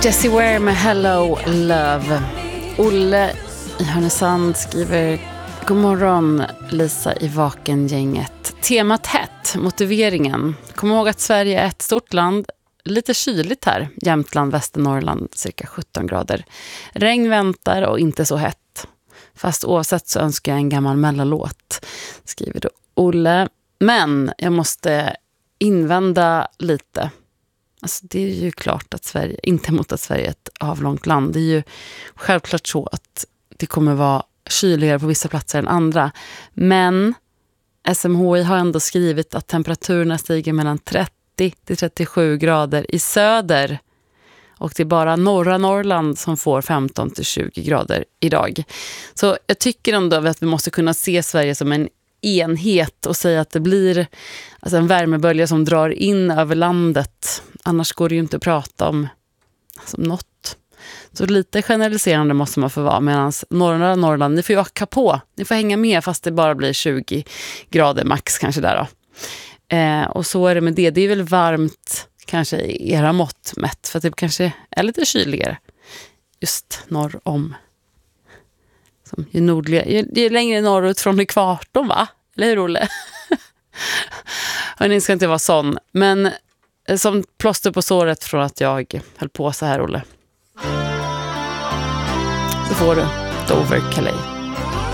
Jessie Ware med Hello Love. Olle i Härnösand skriver: God morgon Lisa i Vakengänget. Temat hett, motiveringen. Kom ihåg att Sverige är ett stort land. Lite kyligt här. Jämtland, Västernorrland, cirka 17 grader. Regn väntar och inte så hett. Fast oavsett så önskar jag en gammal mellolåt, skriver då Olle. Men jag måste invända lite. Alltså det är ju klart att Sverige, inte mot att Sverige är ett avlångt land. Det är ju självklart så att det kommer vara kyligare på vissa platser än andra. Men SMHI har ändå skrivit att temperaturerna stiger mellan 30 till 37 grader i söder. Och det är bara norra Norrland som får 15 till 20 grader idag. Så jag tycker ändå att vi måste kunna se Sverige som en enhet och säga att det blir alltså en värmebölja som drar in över landet. Annars går det ju inte att prata om något. Så lite generaliserande måste man få vara, medan norra Norrland, ni får ju öka på. Ni får hänga med fast det bara blir 20 grader max kanske där då. Och så är det med det. Det är väl varmt kanske i era mått mätt, för att det kanske är lite kyligare just norr om. Som ju nordliga, ju längre norrut från ekvatorn, va? Eller hur, Olle? Hörni, ska inte vara sån. Men som plåster på såret från att jag höll på så här, Olle. Så får du Dover Calais.